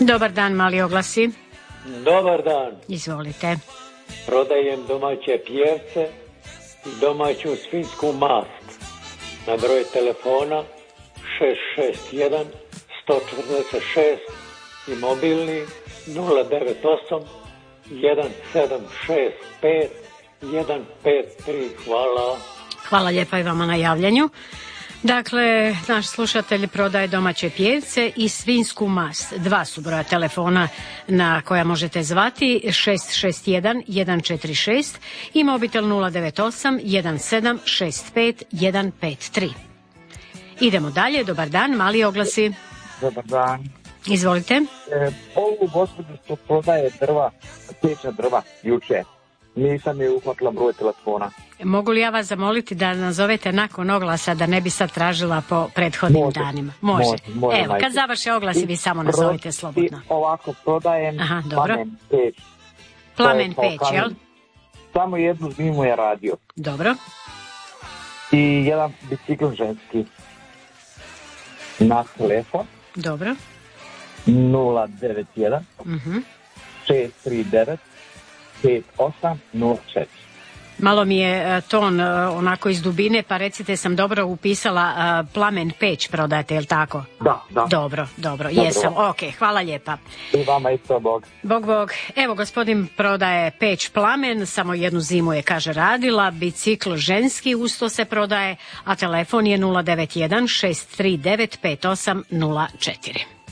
Dobar dan, mali oglasi. Dobar dan. Izvolite. Prodajem domaće pjevce i domaću svinjsku mast. Na broj telefona 661 146 i mobilni 098 1765 153. Hvala. Hvala lijepa i vama na javljanju. Dakle, naš slušatelj prodaje domaće pjevce i svinjsku mast. Dva su broja telefona na koja možete zvati, 661 146 i mobitel 098 1765 153. Idemo dalje, dobar dan, mali oglasi. Dobar dan. Izvolite. Ovu gospođu što prodaje drva, pečna drva, juče. Nisam je uhvatila broj telefona. Mogu li ja vas zamoliti da nazovete nakon oglasa, da ne bi sad tražila po prethodnim danima? Može. Evo, kad završe oglasi vi samo nazovite slobodno. Ovako prodajem plamen peć. Plamen peć, jel? Samo jednu zimu je radio. Dobro. I jedan bicikl ženski. Na telefon. Dobro. 091 639 5804. Malo mi je ton onako iz dubine, pa recite, sam dobro upisala, plamen peć prodajete, jel tako? Da. Dobro, jesam. Ok, hvala lijepa. I vama isto, Bog. Bog. Evo, gospodin prodaje peć plamen, samo jednu zimu je, kaže, radila, bicikl ženski usto se prodaje, a telefon je 091 639 5804.